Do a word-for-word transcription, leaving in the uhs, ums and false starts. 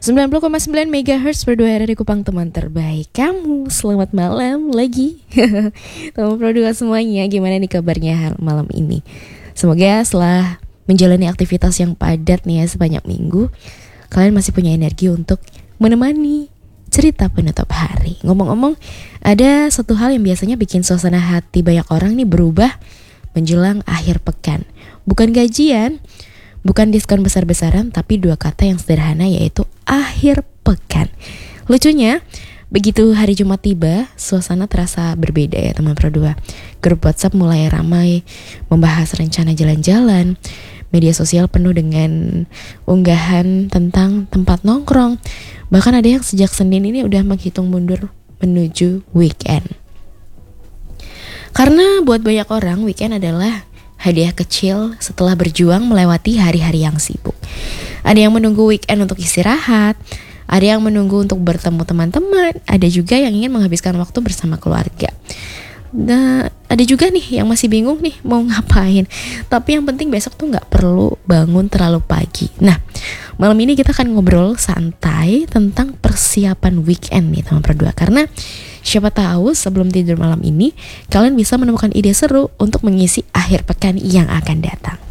sembilan puluh koma sembilan megahertz per dua R R I Kupang, teman terbaik kamu. Selamat malam lagi teman Pro dua semuanya. Gimana nih kabarnya malam ini? Semoga setelah menjalani aktivitas yang padat nih ya sepanjang minggu, kalian masih punya energi untuk menemani cerita penutup hari. Ngomong-ngomong, ada satu hal yang biasanya bikin suasana hati banyak orang nih berubah menjelang akhir pekan. Bukan gajian, bukan diskon besar-besaran, tapi dua kata yang sederhana, yaitu akhir pekan. Lucunya, begitu hari Jumat tiba, suasana terasa berbeda ya teman Pro dua. Grup WhatsApp mulai ramai membahas rencana jalan-jalan. Media sosial penuh dengan unggahan tentang tempat nongkrong. Bahkan ada yang sejak Senin ini udah menghitung mundur menuju weekend. Karena buat banyak orang, weekend adalah hadiah kecil setelah berjuang melewati hari-hari yang sibuk. Ada yang menunggu weekend untuk istirahat, ada yang menunggu untuk bertemu teman-teman, ada juga yang ingin menghabiskan waktu bersama keluarga. Nah, ada juga nih yang masih bingung nih mau ngapain. Tapi yang penting besok tuh gak perlu bangun terlalu pagi. Nah, malam ini kita akan ngobrol santai tentang persiapan weekend nih teman Pro dua. Karena siapa tahu sebelum tidur malam ini kalian bisa menemukan ide seru untuk mengisi akhir pekan yang akan datang.